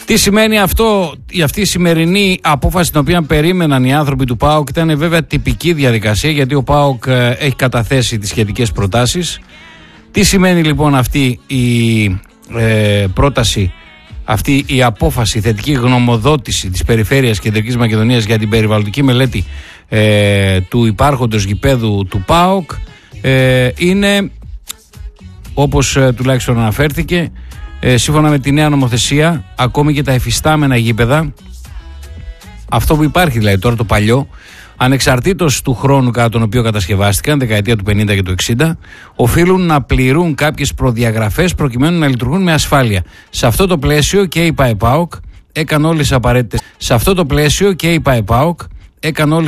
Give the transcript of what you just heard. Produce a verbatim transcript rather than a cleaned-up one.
Τι σημαίνει αυτό, η αυτή η σημερινή απόφαση την οποία περίμεναν οι άνθρωποι του ΠΑΟΚ? Ήταν βέβαια τυπική διαδικασία, γιατί ο ΠΑΟΚ έχει καταθέσει τις σχετικές προτάσεις. Τι σημαίνει λοιπόν αυτή η ε, πρόταση, αυτή η απόφαση, η θετική γνωμοδότηση της Περιφέρειας Κεντρικής Μακεδονίας για την περιβαλλοντική μελέτη ε, του υπάρχοντος γηπέδου του ΠΑΟΚ? Ε, είναι, όπως ε, τουλάχιστον αναφέρθηκε, ε, σύμφωνα με τη νέα νομοθεσία, ακόμη και τα εφιστάμενα γήπεδα, αυτό που υπάρχει δηλαδή τώρα, το παλιό, ανεξαρτήτως του χρόνου κατά τον οποίο κατασκευάστηκαν, δεκαετία του πενήντα και του εξήντα, οφείλουν να πληρούν κάποιες προδιαγραφές προκειμένου να λειτουργούν με ασφάλεια. Σε αυτό το πλαίσιο και η ΠΑΕΠΑΟΚ έκανε όλες τις απαραίτητες. Σε αυτό το πλαίσιο και η ΠΑΕΠΑΟΚ έκανε όλες